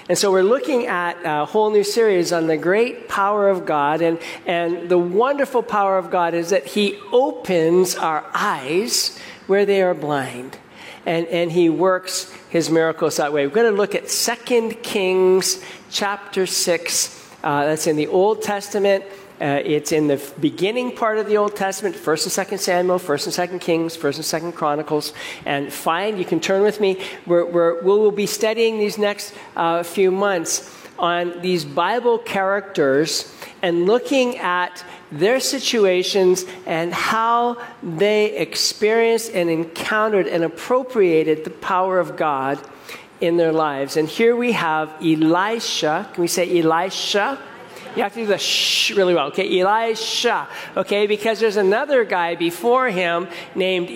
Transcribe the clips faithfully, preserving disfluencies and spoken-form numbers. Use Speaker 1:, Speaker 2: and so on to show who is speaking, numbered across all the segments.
Speaker 1: And so we're looking at a whole new series on the great power of God. And, and the wonderful power of God is that he opens our eyes where they are blind. And, and he works his miracles that way. We're going to look at Second Kings chapter six. Uh, that's in the Old Testament. Uh, it's in the beginning part of the Old Testament, First and Second Samuel, First and Second Kings, First and Second Chronicles. And find, you can turn with me. We're, we're, we'll be studying these next uh, few months on these Bible characters and looking at their situations and how they experienced and encountered and appropriated the power of God in their lives. And here we have Elisha. Can we say Elisha? You have to do the shh really well. Okay, Elisha. Okay, because there's another guy before him named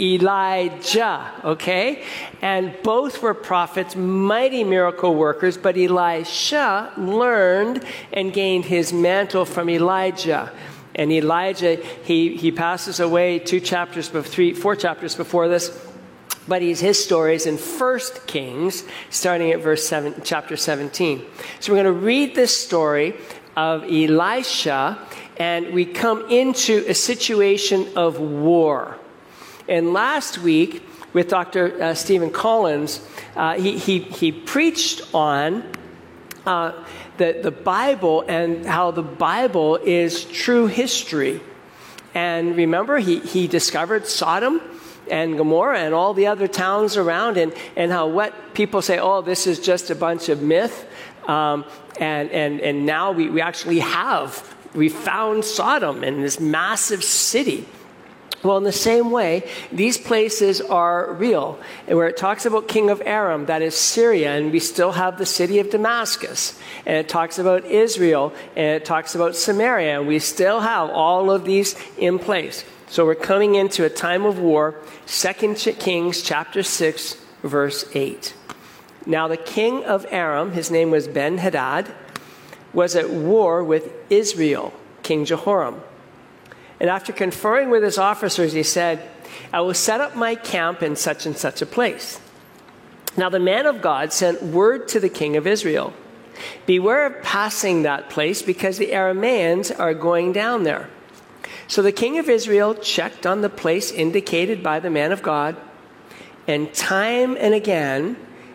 Speaker 1: Elijah. Okay, and both were prophets, mighty miracle workers. But Elisha learned and gained his mantle from Elijah. And Elijah, he he passes away two chapters, three, four chapters before this. But he's, his story is in First Kings, starting at verse seven, chapter seventeen. So we're going to read this story of Elisha, and we come into a situation of war. And last week, with Doctor Uh, Stephen Collins, uh, he, he, he preached on uh, the, the Bible and how the Bible is true history. And remember, he, he discovered Sodom and Gomorrah and all the other towns around, and, and how what people say, oh, this is just a bunch of myth. Um, and, and, and now we, we actually have, we found Sodom in this massive city. Well, in the same way, these places are real. And where it talks about king of Aram, that is Syria, and we still have the city of Damascus. And it talks about Israel, and it talks about Samaria, and we still have all of these in place. So we're coming into a time of war. Second Kings chapter six, verse eight. Now the king of Aram, his name was Ben-Hadad, was at war with Israel, King Jehoram. And after conferring with his officers, he said, I will set up my camp in such and such a place. Now the man of God sent word to the king of Israel, beware of passing that place, because the Arameans are going down there. So the king of Israel checked on the place indicated by the man of God, and time and again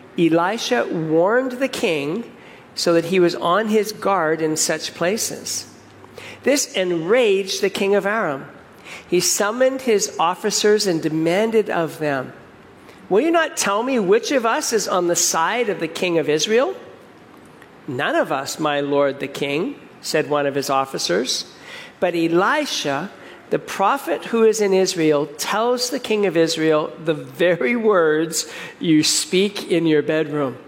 Speaker 1: Elisha warned the king so that he was on his guard in such places. This enraged the king of Aram. He summoned his officers and demanded of them, will you not tell me which of us is on the side of the king of Israel? None of us, my lord the king, said one of his officers. But Elisha, the prophet who is in Israel, tells the king of Israel the very words you speak in your bedroom.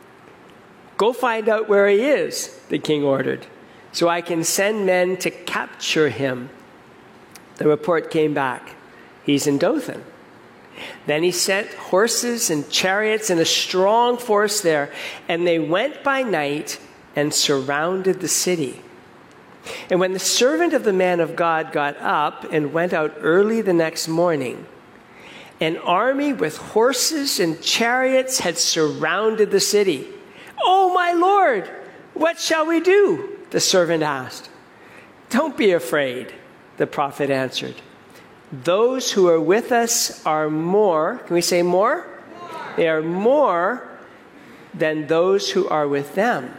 Speaker 1: Go find out where he is, the king ordered, so I can send men to capture him. The report came back. He's in Dothan. Then he sent horses and chariots and a strong force there, and they went by night and surrounded the city. And when the servant of the man of God got up and went out early the next morning, an army with horses and chariots had surrounded the city. Oh, my Lord, what shall we do? The servant asked. Don't be afraid, the prophet answered. Those who are with us are more. Can we say more? More. They are more than those who are with them.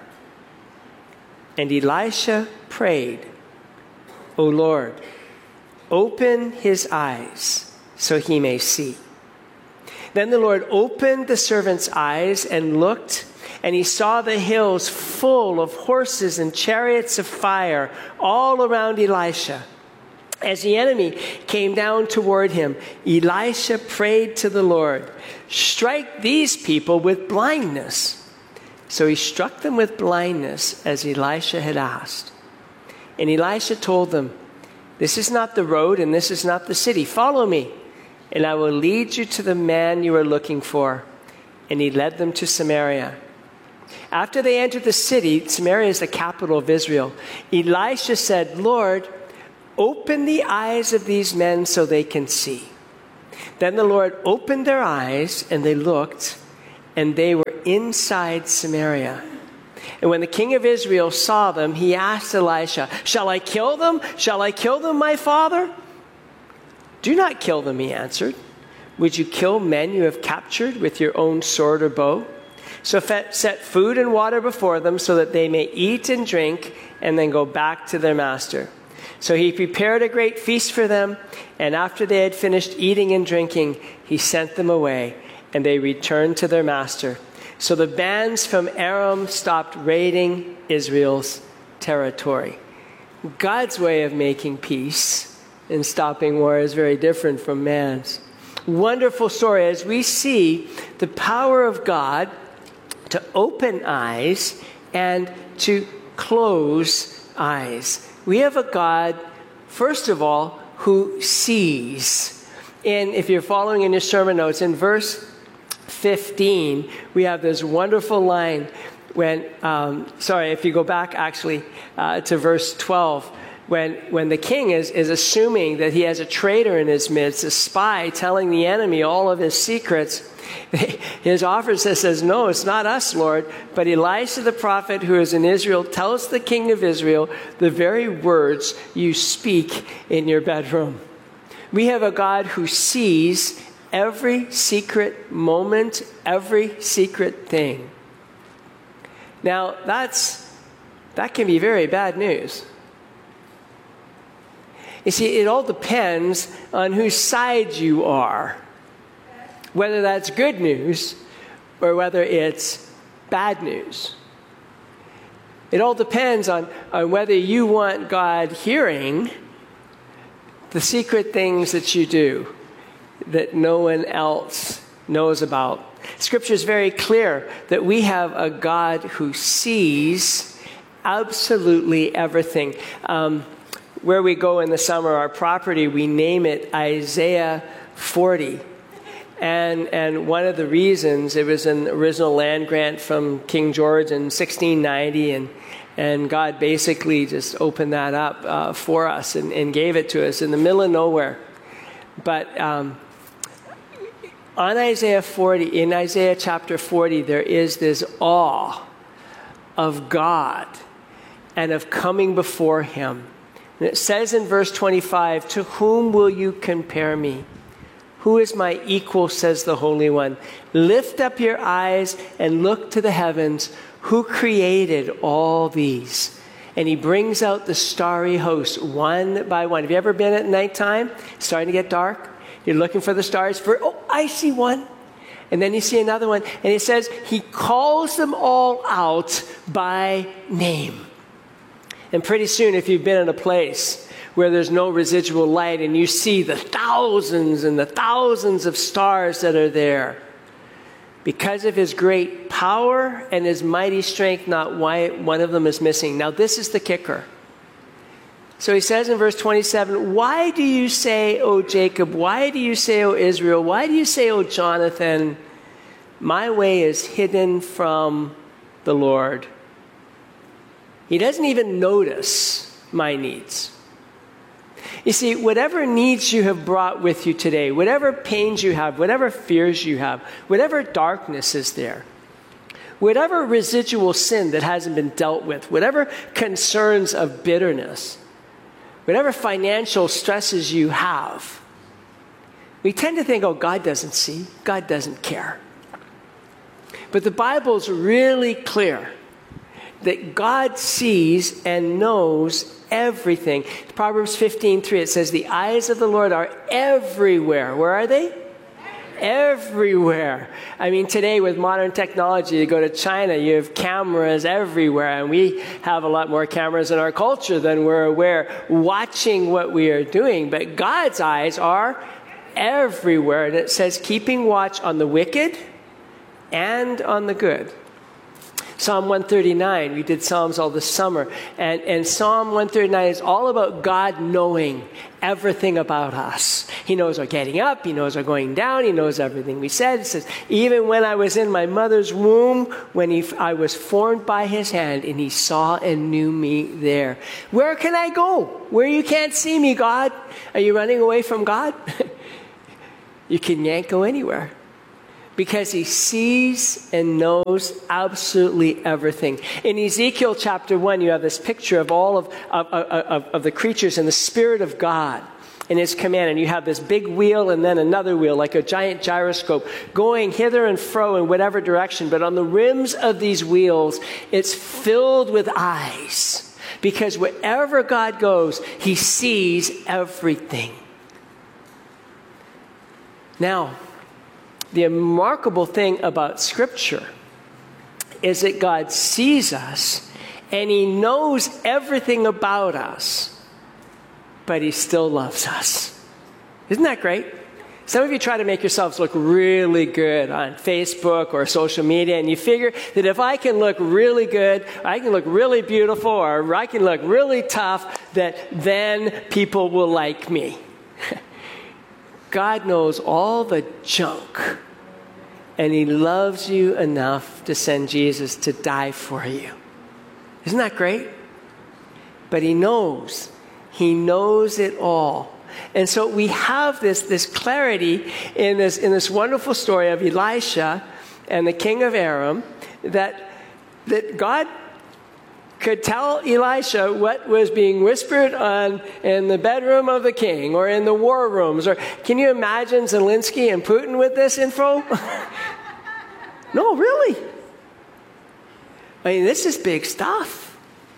Speaker 1: And Elisha prayed, O Lord, open his eyes so he may see. Then the Lord opened the servant's eyes and looked, and he saw the hills full of horses and chariots of fire all around Elisha. As the enemy came down toward him, Elisha prayed to the Lord, strike these people with blindness. So he struck them with blindness as Elisha had asked. And Elisha told them, this is not the road and this is not the city. Follow me, and I will lead you to the man you are looking for. And he led them to Samaria. After they entered the city, Samaria is the capital of Israel, Elisha said, Lord, open the eyes of these men so they can see. Then the Lord opened their eyes, and they looked, and they were inside Samaria. And when the king of Israel saw them, he asked Elisha, "Shall I kill them? Shall I kill them, my father?" "Do not kill them," he answered. "Would you kill men you have captured with your own sword or bow? So set food and water before them so that they may eat and drink and then go back to their master." So he prepared a great feast for them, and after they had finished eating and drinking, he sent them away, and they returned to their master. So the bands from Aram stopped raiding Israel's territory. God's way of making peace and stopping war is very different from man's. Wonderful story as we see the power of God to open eyes and to close eyes. We have a God, first of all, who sees. And if you're following in your sermon notes, in verse fifteen, we have this wonderful line when, um, sorry, if you go back actually uh, to verse twelve, when, when the king is, is assuming that he has a traitor in his midst, a spy telling the enemy all of his secrets, his officer says, "No, it's not us, Lord, but Elisha the prophet who is in Israel tells the king of Israel the very words you speak in your bedroom." We have a God who sees every secret moment, every secret thing. Now, that's that can be very bad news. You see, it all depends on whose side you are. Whether that's good news or whether it's bad news. It all depends on, on whether you want God hearing the secret things that you do that no one else knows about. Scripture is very clear that we have a God who sees absolutely everything. Um, where we go in the summer, our property, we name it Isaiah forty. And and one of the reasons, it was an original land grant from King George in sixteen ninety, and and God basically just opened that up uh, for us and, and gave it to us in the middle of nowhere. But um, on Isaiah forty, in Isaiah chapter forty, there is this awe of God and of coming before him. And it says in verse twenty-five, "To whom will you compare me? Who is my equal, says the Holy One? Lift up your eyes and look to the heavens. Who created all these?" And he brings out the starry host one by one. Have you ever been at nighttime? It's starting to get dark. You're looking for the stars. For oh, I see one. And then you see another one. And it says he calls them all out by name. And pretty soon, if you've been in a place where there's no residual light and you see the thousands and the thousands of stars that are there, because of his great power and his mighty strength, not one of them is missing. Now, this is the kicker. So he says in verse twenty-seven, "Why do you say, O Jacob? Why do you say, O Israel? Why do you say, O Jonathan, my way is hidden from the Lord?" He doesn't even notice my needs. You see, whatever needs you have brought with you today, whatever pains you have, whatever fears you have, whatever darkness is there, whatever residual sin that hasn't been dealt with, whatever concerns of bitterness, whatever financial stresses you have, we tend to think, oh, God doesn't see, God doesn't care. But the Bible's really clear that God sees and knows everything. Proverbs fifteen three, it says, "The eyes of the Lord are everywhere." Where are they? Everywhere. I mean, today with modern technology, you go to China, you have cameras everywhere, and we have a lot more cameras in our culture than we're aware, watching what we are doing. But God's eyes are everywhere, and it says, keeping watch on the wicked and on the good. Psalm one thirty-nine, we did Psalms all this summer, and, and Psalm one thirty-nine is all about God knowing everything about us. He knows our getting up, he knows our going down, he knows everything we said. It says, even when I was in my mother's womb, when he, I was formed by his hand, and he saw and knew me there. Where can I go? Where you can't see me, God? Are you running away from God? You can't go anywhere. because he sees and knows absolutely everything. In Ezekiel chapter one, you have this picture of all of, of, of, of the creatures and the Spirit of God in his command. And you have this big wheel and then another wheel, like a giant gyroscope, going hither and fro in whatever direction. But on the rims of these wheels, it's filled with eyes. Because wherever God goes, he sees everything. Now, the remarkable thing about Scripture is that God sees us and he knows everything about us, but he still loves us. Isn't that great? Some of you try to make yourselves look really good on Facebook or social media, and you figure that if I can look really good, I can look really beautiful, or I can look really tough, that then people will like me. God knows all the junk, and he loves you enough to send Jesus to die for you. Isn't that great? But he knows. He knows it all. And so we have this, this clarity in this, in this wonderful story of Elisha and the king of Aram, that, that God could tell Elisha what was being whispered on in the bedroom of the king or in the war rooms. Or can you imagine Zelensky and Putin with this info? No, really. I mean, this is big stuff.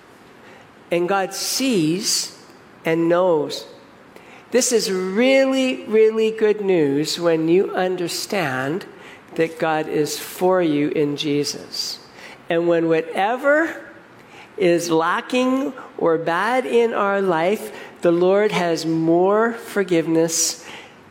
Speaker 1: And God sees and knows. This is really, really good news when you understand that God is for you in Jesus. And when whatever is lacking or bad in our life, the Lord has more forgiveness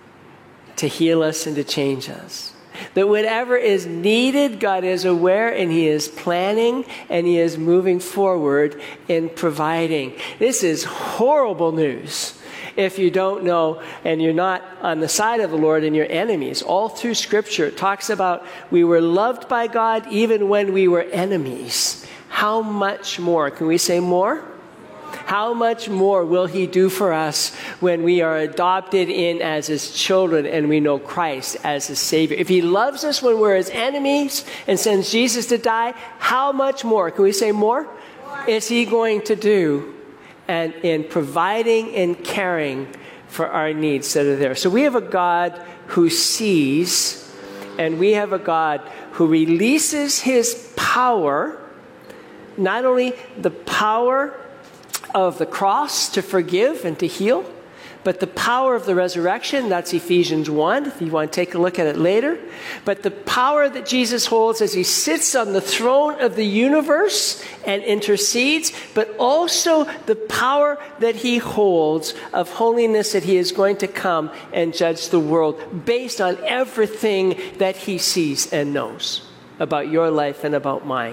Speaker 1: to heal us and to change us. That whatever is needed, God is aware and he is planning and he is moving forward in providing. This is horrible news if you don't know and you're not on the side of the Lord and you're enemies. All through Scripture, it talks about we were loved by God even when we were enemies. How much more? Can we say more? How much more will he do for us when we are adopted in as his children and we know Christ as his Savior? If he loves us when we're his enemies and sends Jesus to die, how much more? Can we say more? More. Is he going to do and in providing and caring for our needs that are there? So we have a God who sees, and we have a God who releases his power, not only the power of the cross to forgive and to heal, but the power of the resurrection. That's Ephesians one, if you want to take a look at it later. But the power that Jesus holds as he sits on the throne of the universe and intercedes, but also the power that he holds of holiness, that he is going to come and judge the world based on everything that he sees and knows about your life and about mine.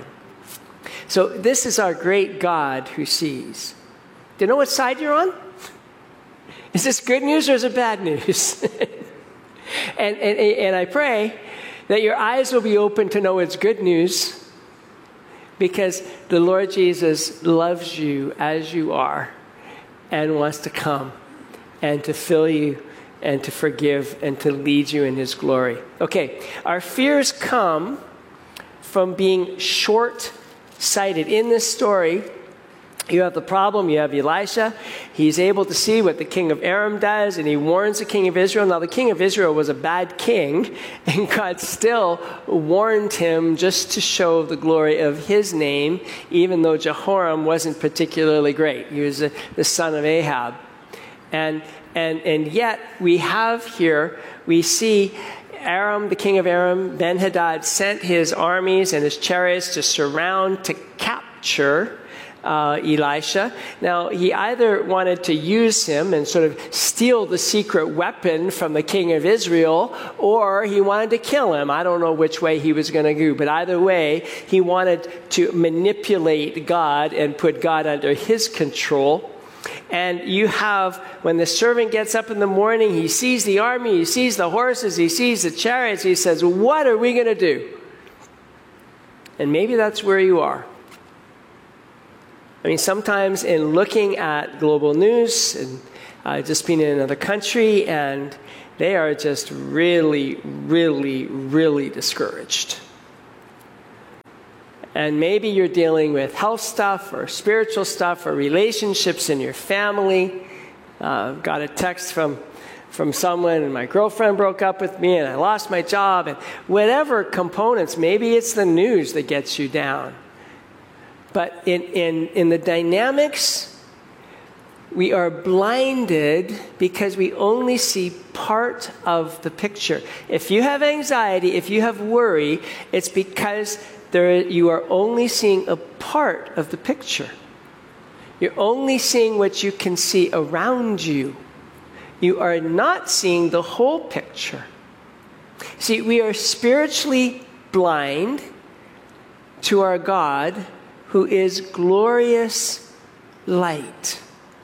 Speaker 1: So this is our great God who sees. Do you know what side you're on? Is this good news or is it bad news? and, and, and I pray that your eyes will be open to know it's good news, because the Lord Jesus loves you as you are and wants to come and to fill you and to forgive and to lead you in his glory. Okay, our fears come from being short-sighted. In this story, you have the problem, you have Elisha. He's able to see what the king of Aram does, and he warns the king of Israel. Now, the king of Israel was a bad king, and God still warned him just to show the glory of his name, even though Jehoram wasn't particularly great. He was the son of Ahab. And, and, and yet, we have here, we see Aram, the king of Aram, Ben-Hadad, sent his armies and his chariots to surround, to capture Uh, Elisha. Now, he either wanted to use him and sort of steal the secret weapon from the king of Israel, or he wanted to kill him. I don't know which way he was going to go, but either way, he wanted to manipulate God and put God under his control. And you have, when the servant gets up in the morning, he sees the army, he sees the horses, he sees the chariots, he says, what are we going to do? And maybe that's where you are. I mean, sometimes in looking at global news and uh, just been in another country, and they are just really, really, really discouraged. And maybe you're dealing with health stuff or spiritual stuff or relationships in your family. Uh, got a text from, from someone, and my girlfriend broke up with me, and I lost my job, and whatever components. Maybe it's the news that gets you down. But in, in, in the dynamics, we are blinded because we only see part of the picture. If you have anxiety, if you have worry, it's because there, you are only seeing a part of the picture. You're only seeing what you can see around you. You are not seeing the whole picture. See, we are spiritually blind to our God, who is glorious light.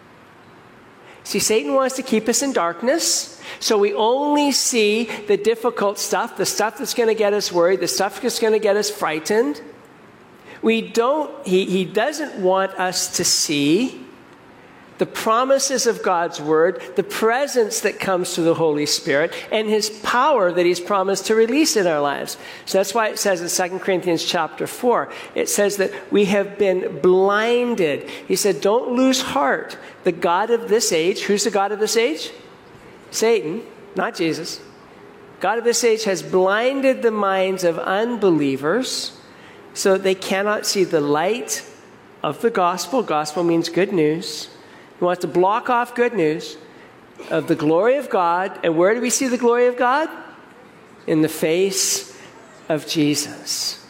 Speaker 1: See, Satan wants to keep us in darkness, so we only see the difficult stuff, the stuff that's going to get us worried, the stuff that's going to get us frightened. We don't, he, he doesn't want us to see the promises of God's Word, the presence that comes through the Holy Spirit, and His power that He's promised to release in our lives. So that's why it says in Second Corinthians chapter four, it says that we have been blinded. He said, don't lose heart. The God of this age, who's the God of this age? Satan, not Jesus. God of this age has blinded the minds of unbelievers so that they cannot see the light of the gospel. Gospel means good news. He wants to block off good news of the glory of God. And where do we see the glory of God? In the face of Jesus.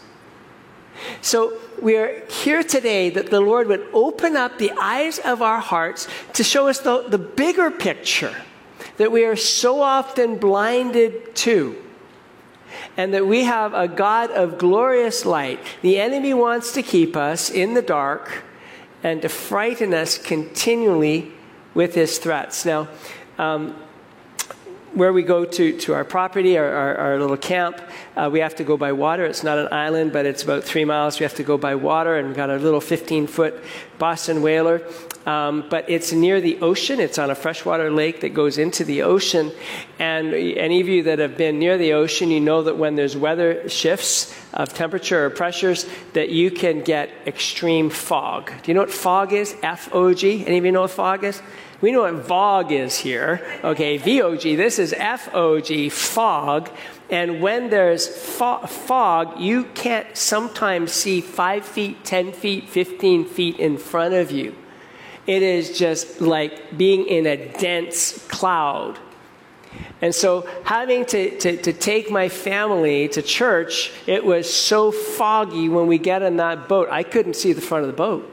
Speaker 1: So we are here today that the Lord would open up the eyes of our hearts to show us the, the bigger picture that we are so often blinded to. And that we have a God of glorious light. The enemy wants to keep us in the dark and to frighten us continually with his threats. Now, um, where we go to, to our property, our, our, our little camp, uh, we have to go by water. It's not an island, but it's about three miles. We have to go by water, and we've got a little fifteen-foot Boston whaler. Um, but it's near the ocean. It's on a freshwater lake that goes into the ocean. And any of you that have been near the ocean, you know that when there's weather shifts of temperature or pressures, that you can get extreme fog. Do you know what fog is? F O G. Any of you know what fog is? We know what V O G is here. Okay, V O G. This is F O G, fog. And when there's fo- fog, you can't sometimes see five feet, ten feet, fifteen feet in front of you. It is just like being in a dense cloud. And so having to, to, to take my family to church, it was so foggy when we get in that boat. I couldn't see the front of the boat.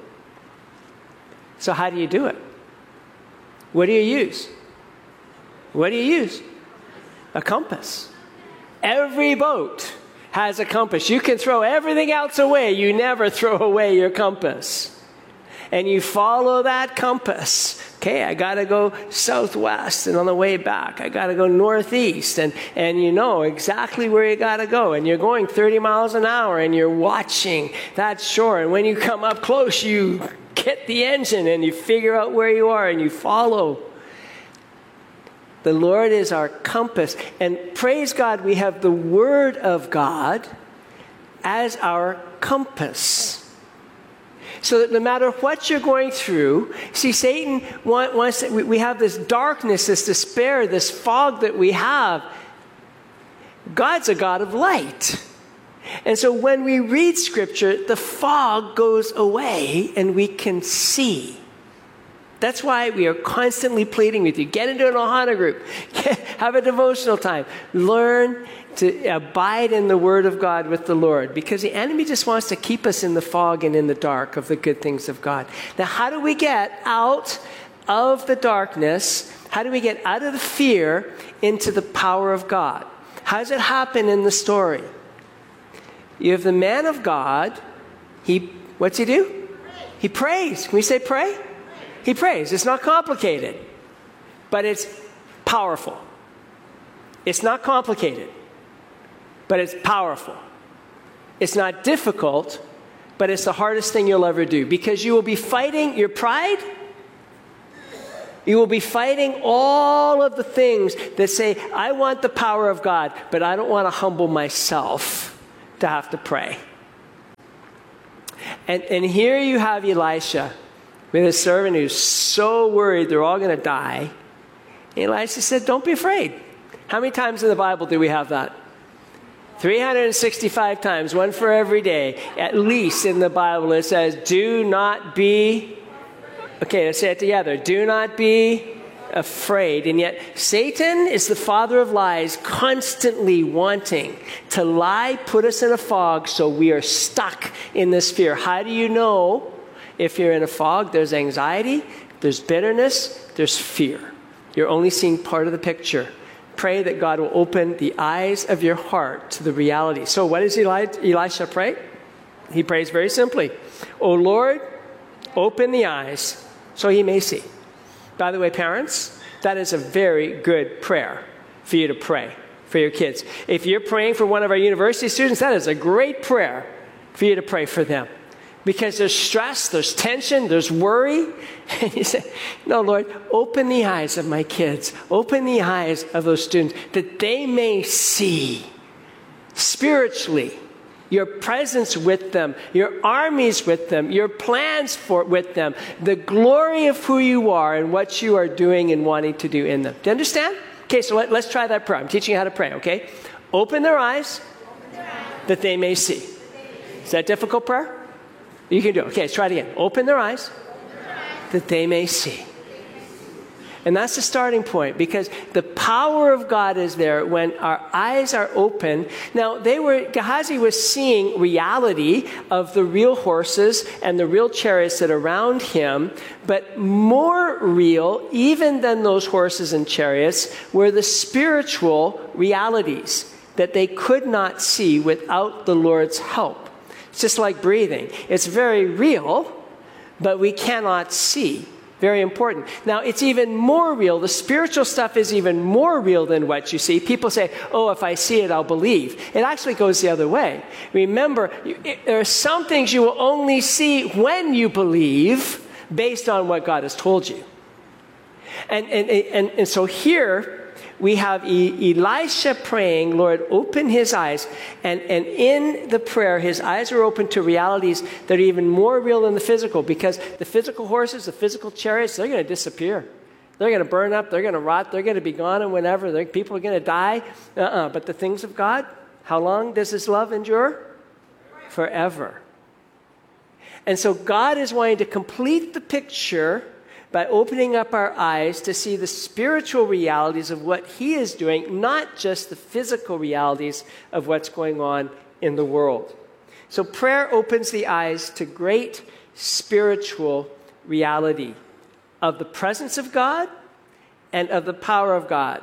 Speaker 1: So how do you do it? What do you use? What do you use? A compass. Every boat has a compass. You can throw everything else away. You never throw away your compass. And you follow that compass. Okay, I got to go southwest, and on the way back, I got to go northeast. And, and you know exactly where you got to go. And you're going thirty miles an hour, and you're watching that shore. And when you come up close, you get the engine, and you figure out where you are, and you follow. The Lord is our compass. And praise God, we have the Word of God as our compass. So that no matter what you're going through, see, Satan wants, we have this darkness, this despair, this fog that we have. God's a God of light. And so when we read Scripture, the fog goes away and we can see. That's why we are constantly pleading with you. Get into an Ohana group. Have a devotional time. Learn to abide in the Word of God with the Lord. Because the enemy just wants to keep us in the fog and in the dark of the good things of God. Now, how do we get out of the darkness? How do we get out of the fear into the power of God? How does it happen in the story? You have the man of God. He, what's he do? He prays. Can we say pray? He prays. It's not complicated, but it's powerful. It's not complicated, but it's powerful. It's not difficult, but it's the hardest thing you'll ever do, because you will be fighting your pride You will be fighting all of the things that say, I want the power of God, but I don't want to humble myself to have to pray. And, and here you have Elisha with his servant who's so worried they're all going to die. And Elisha said, don't be afraid. How many times in the Bible do we have that? three hundred sixty-five times, one for every day. At least in the Bible it says, do not be, okay, let's say it together. Do not be afraid. And yet Satan is the father of lies, constantly wanting to lie, put us in a fog so we are stuck in this fear. How do you know if you're in a fog? There's anxiety, there's bitterness, there's fear. You're only seeing part of the picture. Pray that God will open the eyes of your heart to the reality. So what does Eli- Elisha pray? He prays very simply, O Lord, open the eyes so he may see. By the way, parents, that is a very good prayer for you to pray for your kids. If you're praying for one of our university students, that is a great prayer for you to pray for them. Because there's stress, there's tension, there's worry. And you say, no, Lord, open the eyes of my kids. Open the eyes of those students that they may see spiritually your presence with them, your armies with them, your plans for with them, the glory of who you are and what you are doing and wanting to do in them. Do you understand? Okay, so let, let's try that prayer. I'm teaching you how to pray, okay? Open their eyes, Open their eyes that they may see. Is that a difficult prayer? You can do it. Okay, let's try it again. Open their eyes, Open their eyes that they may see. And that's the starting point, because the power of God is there when our eyes are open. Now, they were, Gehazi was seeing reality of the real horses and the real chariots that are around him, but more real, even than those horses and chariots, were the spiritual realities that they could not see without the Lord's help. It's just like breathing. It's very real, but we cannot see. Very important. Now, it's even more real. The spiritual stuff is even more real than what you see. People say, oh, if I see it, I'll believe. It actually goes the other way. Remember, you, it, there are some things you will only see when you believe based on what God has told you. And, and, and, and so here we have e- Elisha praying, Lord, open his eyes. And, and in the prayer, his eyes are open to realities that are even more real than the physical, because the physical horses, the physical chariots, they're going to disappear. They're going to burn up. They're going to rot. They're going to be gone and whenever. They're, people are going to die. Uh-uh. But the things of God, how long does his love endure? Forever. And so God is wanting to complete the picture by opening up our eyes to see the spiritual realities of what he is doing, not just the physical realities of what's going on in the world. So prayer opens the eyes to great spiritual reality of the presence of God and of the power of God.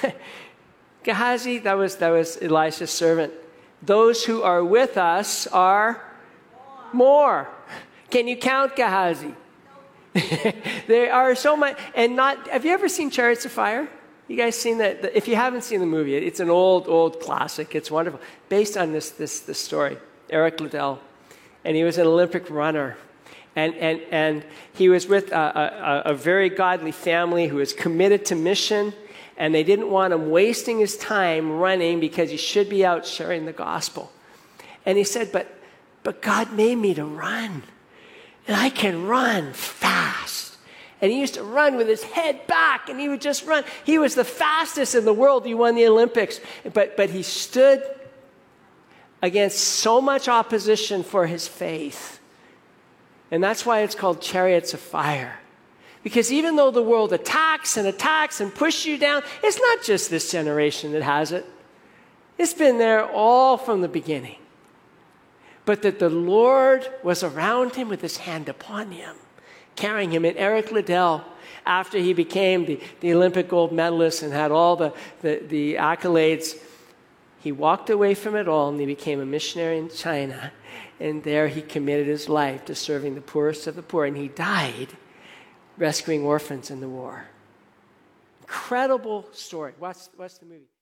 Speaker 1: Gehazi, that was, that was Elisha's servant. Those who are with us are more. Can you count, Gehazi? There are so much, and not, have you ever seen Chariots of Fire? You guys seen that? If you haven't seen the movie, it's an old, old classic. It's wonderful. Based on this, this, this story, Eric Liddell. And he was an Olympic runner. And, and, and he was with a, a, a very godly family who was committed to mission. And they didn't want him wasting his time running because he should be out sharing the gospel. And he said, but, but God made me to run. And I can run fast. And he used to run with his head back, and he would just run. He was the fastest in the world. He won the Olympics. But, but he stood against so much opposition for his faith. And that's why it's called Chariots of Fire. Because even though the world attacks and attacks and pushes you down, it's not just this generation that has it. It's been there all from the beginning. But that the Lord was around him with his hand upon him, carrying him. And Eric Liddell, after he became the, the Olympic gold medalist and had all the, the, the accolades, he walked away from it all and he became a missionary in China. And there he committed his life to serving the poorest of the poor. And he died rescuing orphans in the war. Incredible story. Watch, watch the movie.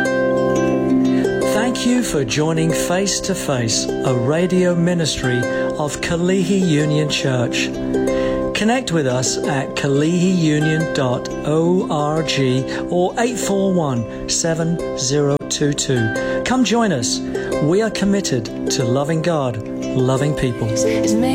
Speaker 2: Thank you for joining Face to Face, a radio ministry of Kalihi Union Church. Connect with us at kalihi union dot org or eight four one, seven zero two two. Come join us. We are committed to loving God, loving people.